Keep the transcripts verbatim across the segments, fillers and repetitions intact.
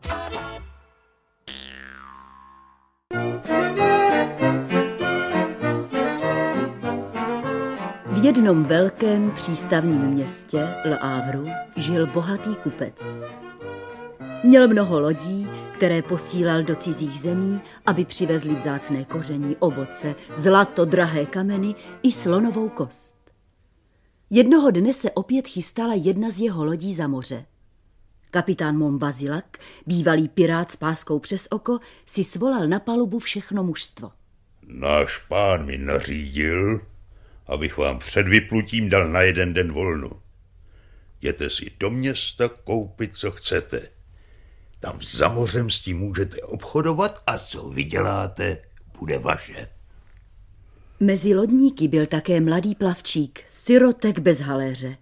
V jednom velkém přístavním městě Le Havru žil bohatý kupec. Měl mnoho lodí, které posílal do cizích zemí, aby přivezli vzácné koření, ovoce, zlato, drahé kameny i slonovou kost. Jednoho dne se opět chystala jedna z jeho lodí za moře. Kapitán Montbazillac, bývalý pirát s páskou přes oko, si svolal na palubu všechno mužstvo. Náš pán mi nařídil, abych vám před vyplutím dal na jeden den volno. Jděte si do města koupit, co chcete. Tam za mořem s tím můžete obchodovat a co vyděláte, bude vaše. Mezi lodníky byl také mladý plavčík, sirotek bez haléře.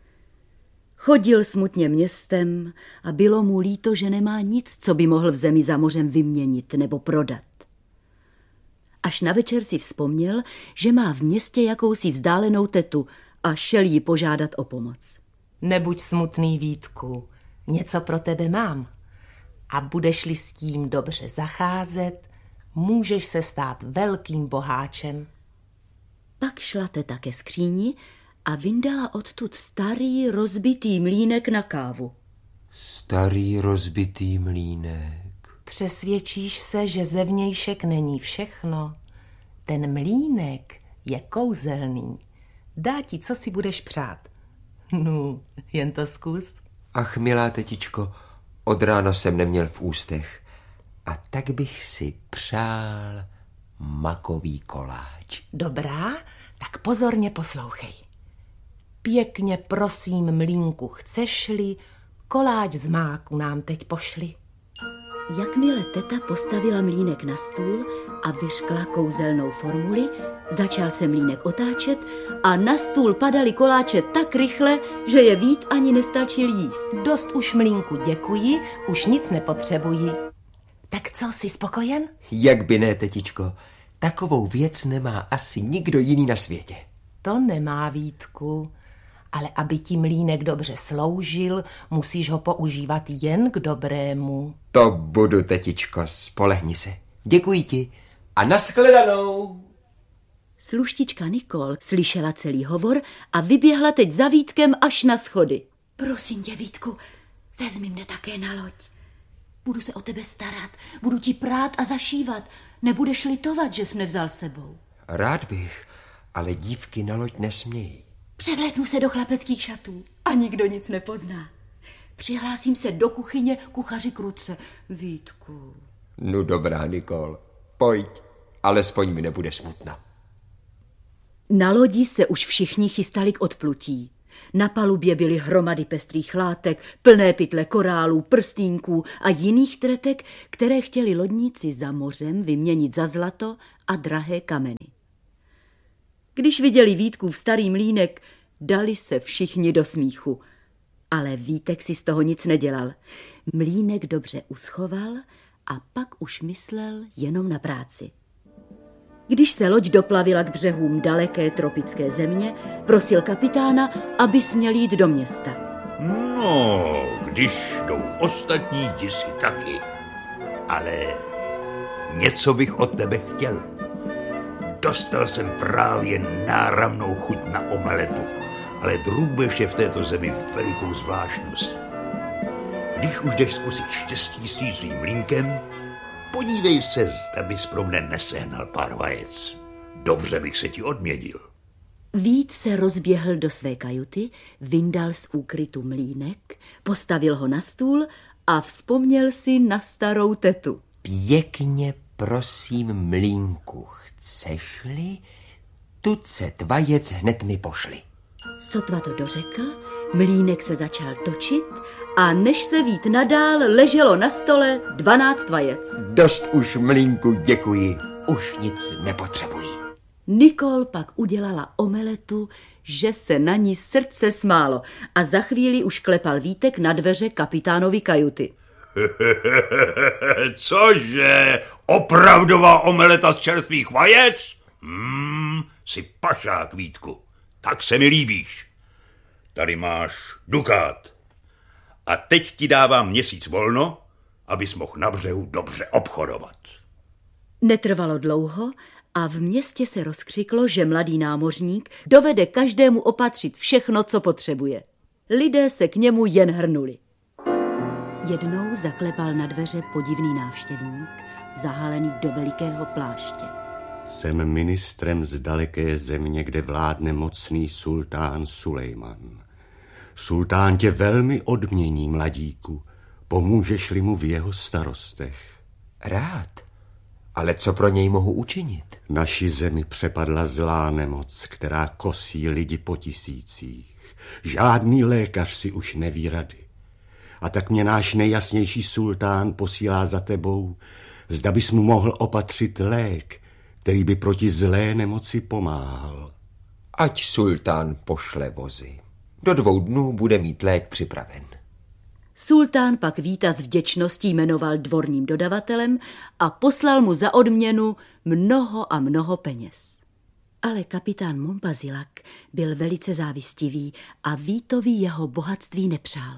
Chodil smutně městem a bylo mu líto, že nemá nic, co by mohl v zemi za mořem vyměnit nebo prodat. Až na večer si vzpomněl, že má v městě jakousi vzdálenou tetu a šel jí požádat o pomoc. Nebuď smutný, Vítku, něco pro tebe mám. A budeš-li s tím dobře zacházet, můžeš se stát velkým boháčem. Pak šla teta ke skříni a vyndala odtud starý rozbitý mlýnek na kávu. Starý rozbitý mlýnek. Přesvědčíš se, že zevnějšek není všechno. Ten mlýnek je kouzelný. Dá ti, co si budeš přát. No, jen to zkus. Ach, milá tetičko, od rána jsem neměl v ústech. A tak bych si přál makový koláč. Dobrá, tak pozorně poslouchej. Pěkně prosím, mlýnku, chceš-li, koláč z máku nám teď pošli. Jakmile teta postavila mlýnek na stůl a vyřkla kouzelnou formuli, začal se mlýnek otáčet a na stůl padaly koláče tak rychle, že je Vít ani nestačil jíst. Dost už, mlýnku, děkuji, už nic nepotřebuji. Tak co, jsi spokojen? Jak by ne, tetičko, takovou věc nemá asi nikdo jiný na světě. To nemá, Vítku, ale aby ti mlýnek dobře sloužil, musíš ho používat jen k dobrému. To budu, tetičko, spolehni se. Děkuji ti a nashledanou. Sluštička Nikol slyšela celý hovor a vyběhla teď za Vítkem až na schody. Prosím tě, Vítku, vezmi mne také na loď. Budu se o tebe starat, budu ti prát a zašívat. Nebudeš litovat, že jsi mne vzal sebou. Rád bych, ale dívky na loď nesmějí. Převléknu se do chlapeckých šatů a nikdo nic nepozná. Přihlásím se do kuchyně kuchaři Kruce. Vítku. No dobrá, Nikol, pojď, alespoň mi nebude smutno. Na lodi se už všichni chystali k odplutí. Na palubě byly hromady pestrých látek, plné pytle korálů, prstýnků a jiných tretek, které chtěli lodníci za mořem vyměnit za zlato a drahé kameny. Když viděli Vítkův starý mlýnek, dali se všichni do smíchu. Ale Vítek si z toho nic nedělal. Mlýnek dobře uschoval a pak už myslel jenom na práci. Když se loď doplavila k břehům daleké tropické země, prosil kapitána, aby směl jít do města. No, když jdou ostatní, jdi si taky. Ale něco bych od tebe chtěl. Dostal jsem právě náramnou chuť na omeletu, ale drůbež je v této zemi velikou zvláštností. Když už jdeš zkusit štěstí s svým mlýnkem, podívej se, zda bys pro mne nesehnal pár vajec. Dobře bych se ti odměnil. Vít se rozběhl do své kajuty, vyndal z úkrytu mlýnek, postavil ho na stůl a vzpomněl si na starou tetu. Pěkně prosím, mlýnku, chceš-li, tucet vajec hned mi pošli. Sotva to dořekl, mlýnek se začal točit a než se Vít nadál, leželo na stole dvanáct vajec. Dost už, mlýnku, děkuji, už nic nepotřebuji. Nikol pak udělala omeletu, že se na ní srdce smálo a za chvíli už klepal Vítek na dveře kapitánovy kajuty. Cože? Opravdová omeleta z čerstvých vajec? Hmm, jsi pašák, Vítku. Tak se mi líbíš. Tady máš dukát. A teď ti dávám měsíc volno, abys mohl na břehu dobře obchodovat. Netrvalo dlouho a v městě se rozkřiklo, že mladý námořník dovede každému opatřit všechno, co potřebuje. Lidé se k němu jen hrnuli. Jednou zaklepal na dveře podivný návštěvník, zahalený do velikého pláště. Jsem ministrem z daleké země, kde vládne mocný sultán Sulejman. Sultán tě velmi odmění, mladíku. Pomůžeš-li mu v jeho starostech? Rád, ale co pro něj mohu učinit? Naši zemi přepadla zlá nemoc, která kosí lidi po tisících. Žádný lékař si už neví rady. A tak mě náš nejjasnější sultán posílá za tebou, zda bys mu mohl opatřit lék, který by proti zlé nemoci pomáhal. Ať sultán pošle vozy. Do dvou dnů bude mít lék připraven. Sultán pak víta s vděčností jmenoval dvorním dodavatelem a poslal mu za odměnu mnoho a mnoho peněz. Ale kapitán Monpazilak byl velice závistivý a Vítovi jeho bohatství nepřál.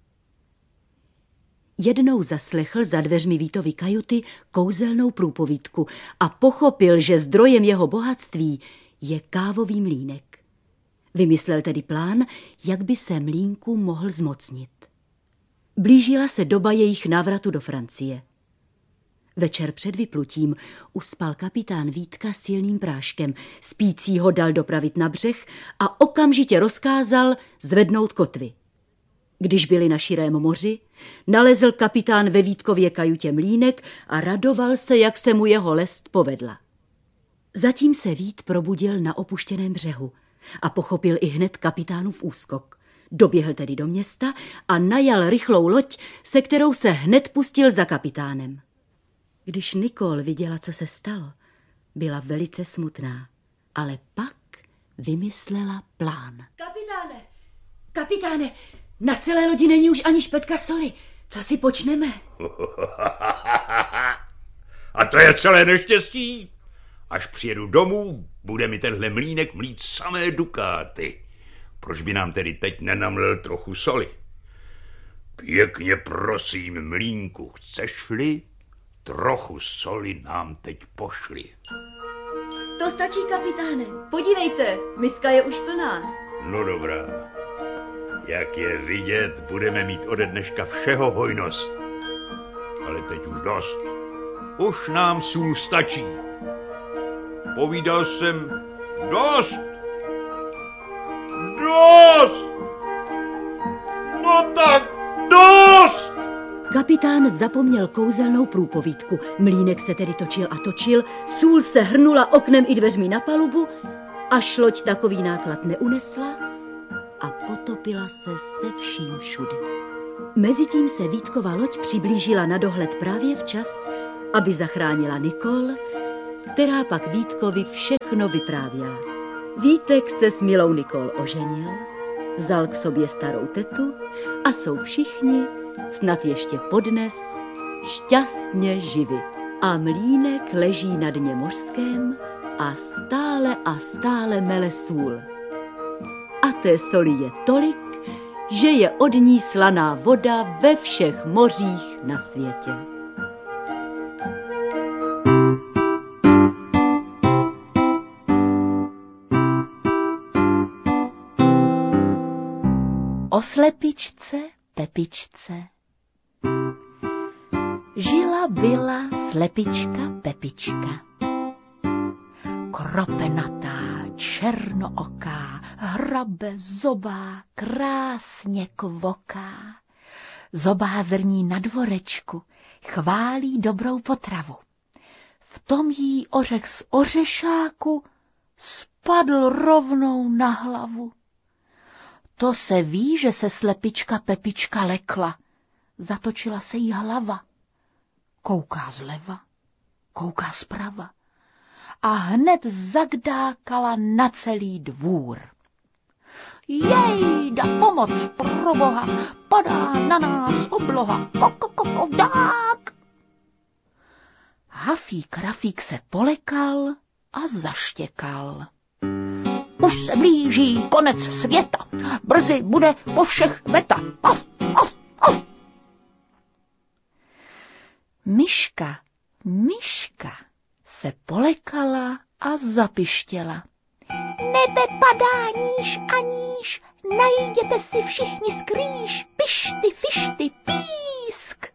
Jednou zaslechl za dveřmi Vítovy kajuty kouzelnou průpovídku a pochopil, že zdrojem jeho bohatství je kávový mlýnek. Vymyslel tedy plán, jak by se mlýnku mohl zmocnit. Blížila se doba jejich návratu do Francie. Večer před vyplutím uspal kapitán Vítka silným práškem, spícího dal dopravit na břeh a okamžitě rozkázal zvednout kotvy. Když byli na širém moři, nalezl kapitán ve Vítkově kajutě mlýnek a radoval se, jak se mu jeho lest povedla. Zatím se Vít probudil na opuštěném břehu a pochopil i hned kapitánův úskok. Doběhl tedy do města a najal rychlou loď, se kterou se hned pustil za kapitánem. Když Nikol viděla, co se stalo, byla velice smutná, ale pak vymyslela plán. Kapitáne, kapitáne, na celé lodi není už ani špetka soli. Co si počneme? A to je celé neštěstí. Až přijedu domů, bude mi tenhle mlýnek mlít samé dukáty. Proč by nám tedy teď nenamlel trochu soli? Pěkně prosím, mlýnku, chceš-li? Trochu soli nám teď pošli. To stačí, kapitáne. Podívejte, miska je už plná. No dobrá. Jak je vidět, budeme mít ode dneška všeho hojnost. Ale teď už dost. Už nám sůl stačí. Povídal jsem dost. Dost! No tak dost! Kapitán zapomněl kouzelnou průpovídku. Mlýnek se tedy točil a točil, sůl se hrnula oknem i dveřmi na palubu, až loď takový náklad neunesla a potopila se se vším všudy. Mezitím se Vítkova loď přiblížila na dohled právě včas, aby zachránila Nikol, která pak Vítkovi všechno vyprávěla. Vítek se s milou Nikol oženil, vzal k sobě starou tetu a jsou všichni, snad ještě podnes, šťastně živi. A mlýnek leží na dně mořském a stále a stále mele sůl. A té soli je tolik, že je od ní slaná voda ve všech mořích na světě. O slepičce Pepičce. Žila byla slepička Pepička. Kropenatá, černooká, hrabe zobá, krásně kvoká. Zobázrní na dvorečku chválí dobrou potravu. V tom jí ořech z ořešáku spadl rovnou na hlavu. To se ví, že se slepička Pepička lekla. Zatočila se jí hlava. Kouká zleva, kouká zprava. A hned zagdákala na celý dvůr. Jejda, pomoc, proboha, padá na nás obloha, kokokokodák. Hafík Rafík se polekal a zaštěkal. Už se blíží konec světa, brzy bude po všech veta. Of, of, of. Myška, myška se polekala a zapištěla. Nebe padá níž a níž, najděte si všichni skrýš, pišty, fišty, písk.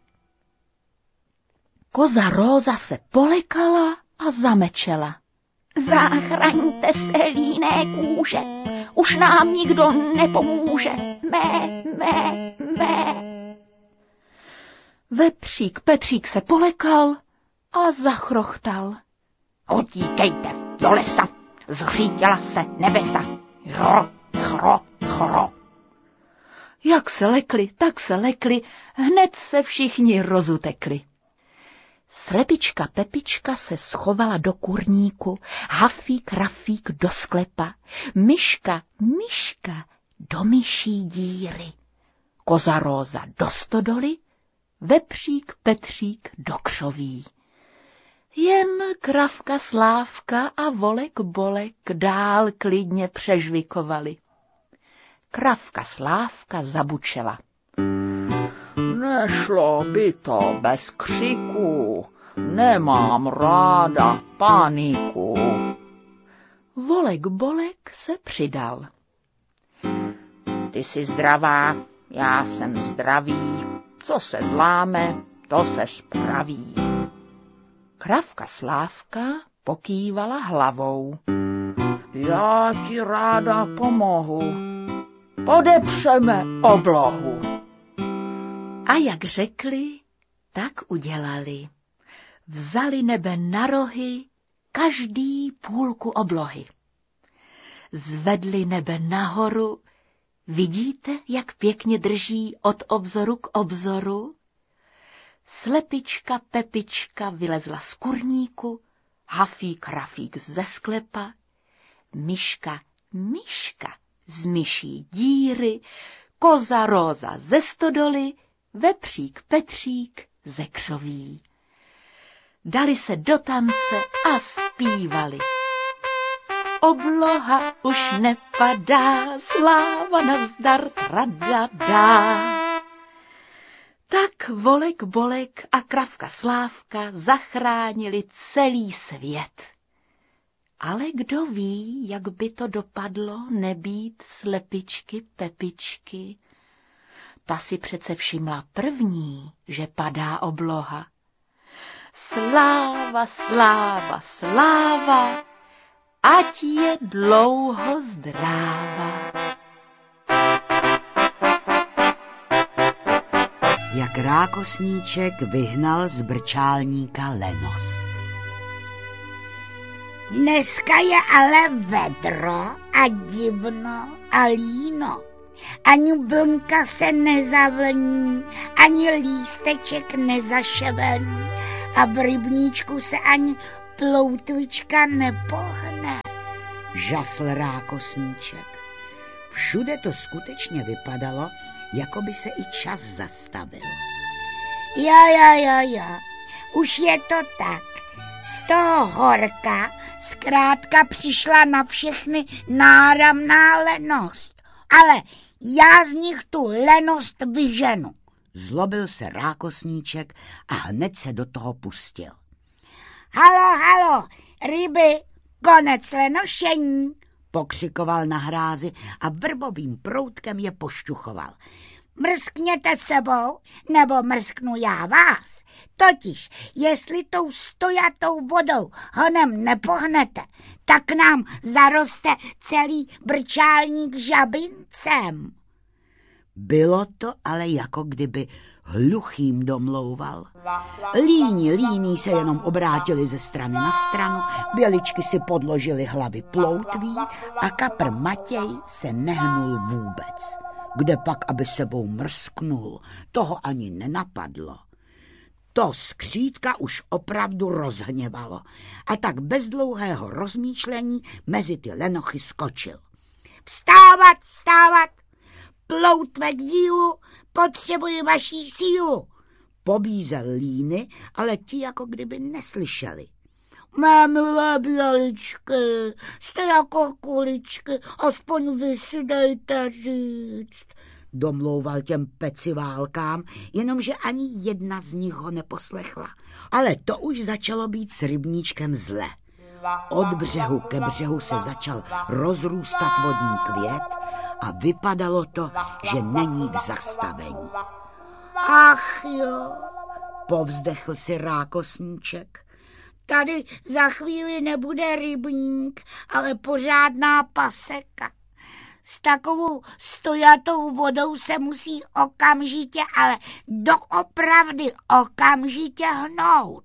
Koza Róza se polekala a zamečela. Zachraňte se, líné kůže, už nám nikdo nepomůže, mé, mé, mé. Vepřík Petřík se polekal a zachrochtal. Utíkejte do lesa, zřítila se nebesa, chro, chro, chro. Jak se lekli, tak se lekli, hned se všichni rozutekli. Slepička Pepička se schovala do kurníku, Hafík Rafík do sklepa, Myška Myška do myší díry, Koza Róza do stodoly, Vepřík Petřík do křoví. Jen Kravka Slávka a Volek Bolek dál klidně přežvikovali. Kravka Slávka zabučela. Nešlo by to bez křiku, nemám ráda paniku. Volek Bolek se přidal. Ty jsi zdravá, já jsem zdravý, co se zláme, to se spraví. Kravka Slávka pokývala hlavou. Já ti ráda pomohu, podepřeme oblohu. A jak řekli, tak udělali. Vzali nebe na rohy, každý půlku oblohy. Zvedli nebe nahoru, vidíte, jak pěkně drží od obzoru k obzoru? Slepička Pepička vylezla z kurníku, Hafík Rafík ze sklepa, Myška Myška z myší díry, Koza Róza ze stodoly, Vepřík Petřík ze křoví. Dali se do tance a zpívali. Obloha už nepadá, sláva navzdar tradadá. Tak Volek Bolek a Kravka Slávka zachránili celý svět. Ale kdo ví, jak by to dopadlo nebýt slepičky Pepičky? Ta si přece všimla první, že padá obloha. Sláva, sláva, sláva, ať je dlouho zdráva. Jak rákosníček vyhnal z brčálníka lenost. Dneska je ale vedro a divno a líno. Ani vlnka se nezavlní, ani lísteček nezaševelí a v rybníčku se ani ploutvička nepohne. Žasl rákosníček. Všude to skutečně vypadalo, jako by se i čas zastavil. Ja, ja, ja, ja, už je to tak. Z toho horka zkrátka přišla na všechny náramná lenost. Ale já z nich tu lenost vyženu. Zlobil se rákosníček a hned se do toho pustil. Halo, halo, ryby, konec lenošení, pokřikoval na hrázi a vrbovým proutkem je pošťuchoval. Mrskněte sebou, nebo mrsknu já vás. Totiž, jestli tou stojatou vodou honem nepohnete, tak nám zaroste celý brčálník žabincem. Bylo to ale jako kdyby hluchým domlouval. Líní, líní se jenom obrátili ze strany na stranu, běličky si podložili hlavy ploutví a kapr Matěj se nehnul vůbec. Kde pak, aby sebou mrsknul, toho ani nenapadlo. To skřítka už opravdu rozhněvalo a tak bez dlouhého rozmýšlení mezi ty lenochy skočil. Vstávat, vstávat, ploutve k dílu, potřebuji vaší sílu. Pobízel líny, ale ti jako kdyby neslyšeli. Mé milé běličky, jste jako kuličky, aspoň vy si dejte říct. domlouval těm peciválkám, jenomže ani jedna z nich ho neposlechla. Ale to už začalo být s rybníčkem zle. Od břehu ke břehu se začal rozrůstat vodní květ a vypadalo to, že není k zastavení. Ach jo, povzdechl si rákosníček. Tady za chvíli nebude rybník, ale pořádná paseka. S takovou stojatou vodou se musí okamžitě, ale doopravdy okamžitě hnout.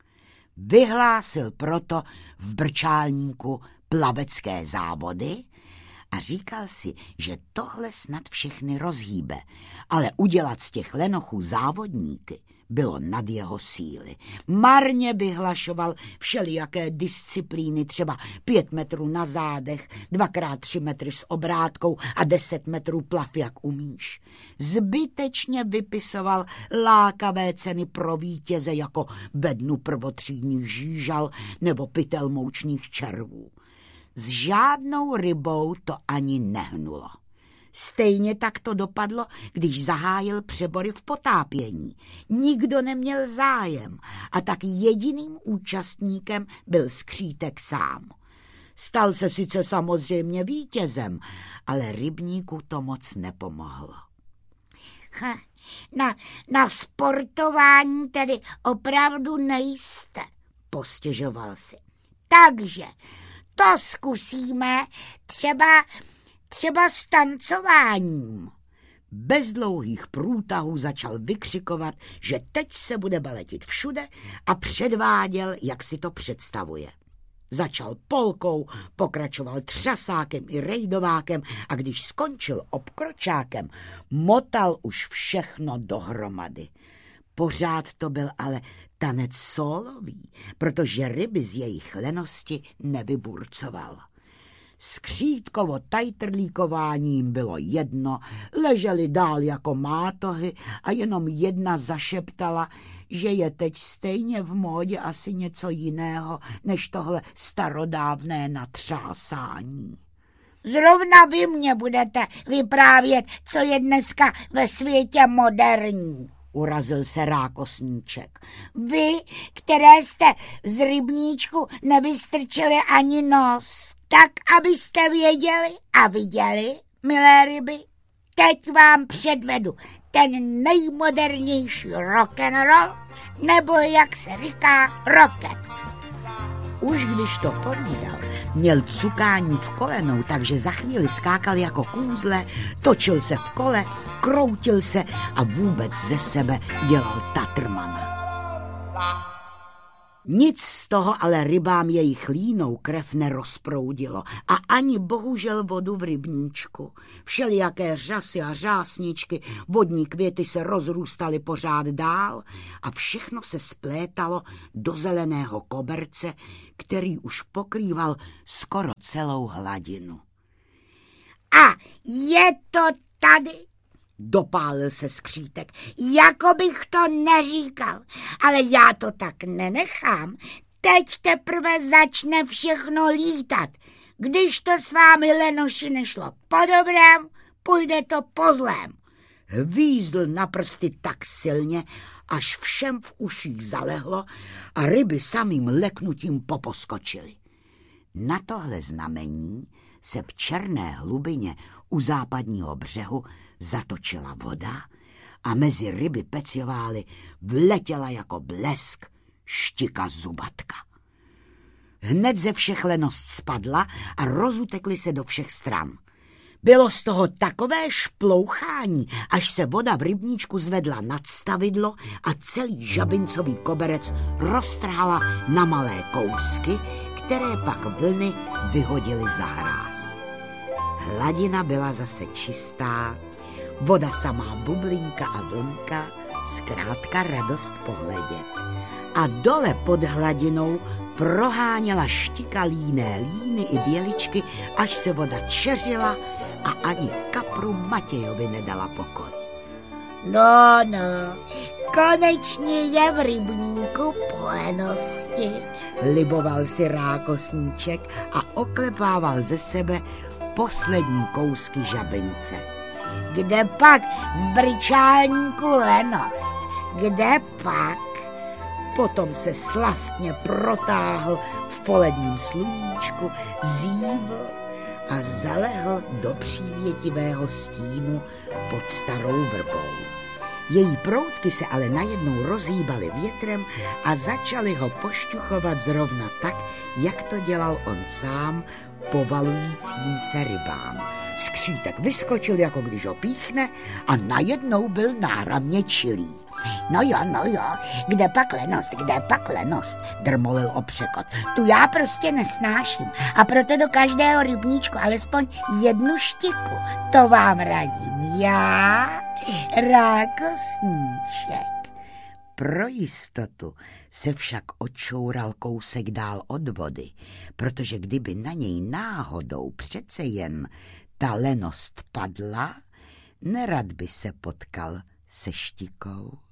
Vyhlásil proto v Brčálníku plavecké závody a říkal si, že tohle snad všechny rozhýbe, ale udělat z těch lenochů závodníky bylo nad jeho síly. Marně vyhlašoval všelijaké disciplíny, třeba pět metrů na zádech, dvakrát tři metry s obrátkou a deset metrů plav, jak umíš. Zbytečně vypisoval lákavé ceny pro vítěze jako bednu prvotřídních žížal nebo pytel moučných červů. S žádnou rybou to ani nehnulo. Stejně tak to dopadlo, když zahájil přebory v potápění. Nikdo neměl zájem a tak jediným účastníkem byl skřítek sám. Stal se sice samozřejmě vítězem, ale rybníku to moc nepomohlo. Ha, na, na sportování tedy opravdu nejste, postěžoval si. Takže to zkusíme třeba... Třeba s tancováním. Bez dlouhých průtahů začal vykřikovat, že teď se bude baletit všude a předváděl, jak si to představuje. Začal polkou, pokračoval třasákem i rejdovákem a když skončil obkročákem, motal už všechno dohromady. Pořád to byl ale tanec sólový, protože ryby z jejich lenosti nevyburcoval. Skřítkovo tajtrlíkováním bylo jedno, leželi dál jako mátohy a jenom jedna zašeptala, že je teď stejně v módě asi něco jiného, než tohle starodávné natřásání. Zrovna vy mě budete vyprávět, co je dneska ve světě moderní, urazil se rákosníček. Vy, které jste z rybníčku nevystrčili ani nos. Tak, abyste věděli a viděli, milé ryby, teď vám předvedu ten nejmodernější rock'n'roll, nebo jak se říká, rockec. Už když to povídal, měl cukání v kolenou, takže za chvíli skákal jako kůzle, točil se v kole, kroutil se a vůbec ze sebe dělal tatrmana. Nic z toho ale rybám jejich línou krev nerozproudilo a ani bohužel vodu v rybníčku. Všelijaké řasy a řásničky, vodní květy se rozrůstaly pořád dál a všechno se splétalo do zeleného koberce, který už pokrýval skoro celou hladinu. A je to tady? Dopálil se skřítek. Jako bych to neříkal, ale já to tak nenechám. Teď teprve začne všechno lítat. Když to s vámi, lenoši, nešlo po dobrém, půjde to po zlém. Hvízdl na prsty tak silně, až všem v uších zalehlo a ryby samým leknutím poposkočily. Na tohle znamení se v černé hlubině u západního břehu zatočila voda a mezi ryby peciovály vletěla jako blesk štika zubatka. Hned ze všech lenost spadla a rozutekly se do všech stran. Bylo z toho takové šplouchání, až se voda v rybníčku zvedla nad stavidlo a celý žabincový koberec roztrhala na malé kousky, které pak vlny vyhodily za hráz. Hladina byla zase čistá, voda samá bublinka a vlnka, zkrátka radost pohledět. A dole pod hladinou proháněla štika líné líny i běličky, až se voda čeřila a ani kapru Matějovi nedala pokoj. No, no, konečně je v rybníku plenosti, liboval si rákosníček a oklepával ze sebe poslední kousky žabince. kde pak v brčálníku lenost, kde pak. Potom se slastně protáhl v poledním sluníčku, zívl a zalehl do přívětivého stínu pod starou vrbou. Její proutky se ale najednou rozhýbaly větrem a začaly ho pošťuchovat zrovna tak, jak to dělal on sám povalujícím se rybám. Skřítek vyskočil, jako když ho píchne, a najednou byl náramně čilý. No jo, no jo, kde pak lenost, kde pak lenost, drmolil o překot. Tu já prostě nesnáším a proto do každého rybníčku alespoň jednu štiku. To vám radím já, rákosníček. Pro jistotu se však odčoural kousek dál od vody, protože kdyby na něj náhodou přece jen ta lenost padla, nerad by se potkal se štikou.